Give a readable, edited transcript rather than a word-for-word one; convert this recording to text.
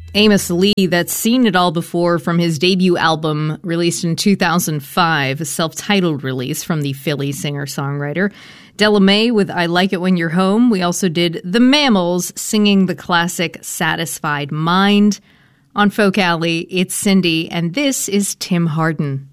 Amos Lee, that's Seen It All Before from his debut album released in 2005, a self-titled release from the Philly singer-songwriter. Della Mae with I Like It When You're Home. We also did The Mammals singing the classic Satisfied Mind. On Folk Alley, it's Cindy, and this is Tim Hardin.